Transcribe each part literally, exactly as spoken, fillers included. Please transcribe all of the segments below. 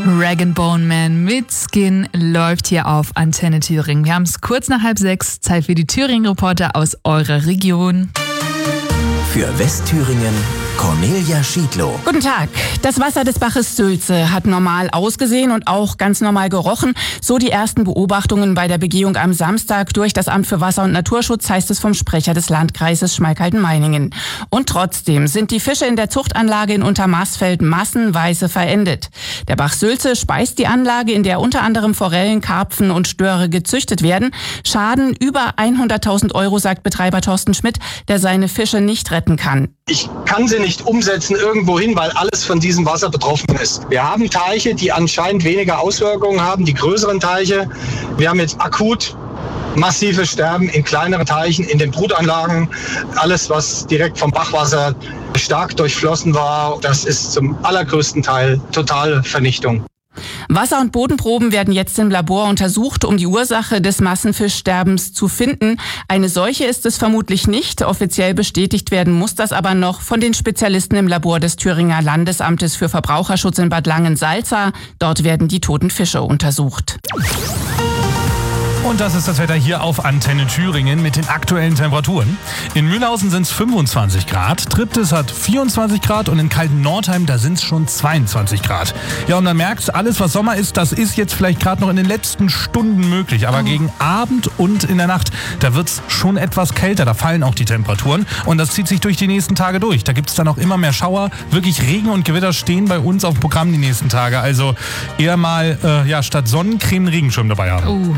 Rag and Bone Man mit Skin läuft hier auf Antenne Thüringen. Wir haben es kurz nach halb sechs, Zeit für die Thüringen-Reporter aus eurer Region. Für Westthüringen Cornelia Schiedlow. Guten Tag. Das Wasser des Baches Sülze hat normal ausgesehen und auch ganz normal gerochen. So die ersten Beobachtungen bei der Begehung am Samstag durch das Amt für Wasser- und Naturschutz, heißt es vom Sprecher des Landkreises Schmalkalden-Meiningen. Und trotzdem sind die Fische in der Zuchtanlage in Untermaßfeld massenweise verendet. Der Bach Sülze speist die Anlage, in der unter anderem Forellen, Karpfen und Störe gezüchtet werden. Schaden über hunderttausend Euro, sagt Betreiber Thorsten Schmidt, der seine Fische nicht retten kann. Ich kann sie nicht umsetzen irgendwo hin, weil alles von diesem Wasser betroffen ist. Wir haben Teiche, die anscheinend weniger Auswirkungen haben, die größeren Teiche. Wir haben jetzt akut massive Sterben in kleineren Teichen, in den Brutanlagen. Alles, was direkt vom Bachwasser stark durchflossen war, das ist zum allergrößten Teil totale Vernichtung. Wasser- und Bodenproben werden jetzt im Labor untersucht, um die Ursache des Massenfischsterbens zu finden. Eine Seuche ist es vermutlich nicht. Offiziell bestätigt werden muss das aber noch von den Spezialisten im Labor des Thüringer Landesamtes für Verbraucherschutz in Bad Langensalza. Dort werden die toten Fische untersucht. Und das ist das Wetter hier auf Antenne Thüringen mit den aktuellen Temperaturen. In Mühlhausen sind es fünfundzwanzig Grad, Triptis hat vierundzwanzig Grad und in Kalten-Nordheim, da sind es schon zweiundzwanzig Grad. Ja, und man merkt, alles was Sommer ist, das ist jetzt vielleicht gerade noch in den letzten Stunden möglich. Aber oh. gegen Abend und in der Nacht, da wird es schon etwas kälter, da fallen auch die Temperaturen. Und das zieht sich durch die nächsten Tage durch. Da gibt es dann auch immer mehr Schauer. Wirklich Regen und Gewitter stehen bei uns auf dem Programm die nächsten Tage. Also eher mal äh, ja, statt Sonnencreme einen Regenschirm dabei haben. Oh.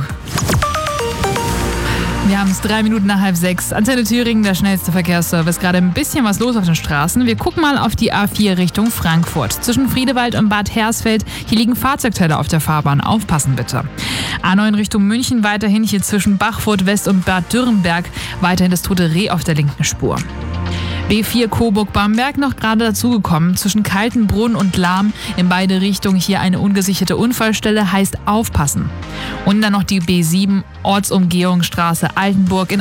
Wir haben es drei Minuten nach halb sechs. Antenne Thüringen, der schnellste Verkehrsservice. Gerade ein bisschen was los auf den Straßen. Wir gucken mal auf die A vier Richtung Frankfurt. Zwischen Friedewald und Bad Hersfeld. Hier liegen Fahrzeugteile auf der Fahrbahn. Aufpassen bitte. A neun Richtung München. Weiterhin hier zwischen Bachfurt West und Bad Dürrenberg. Weiterhin das Tote Reh auf der linken Spur. B vier Coburg-Bamberg noch gerade dazugekommen. Zwischen Kaltenbrunn und Lahm in beide Richtungen hier eine ungesicherte Unfallstelle, heißt aufpassen. Und dann noch die B sieben Ortsumgehungsstraße Altenburg in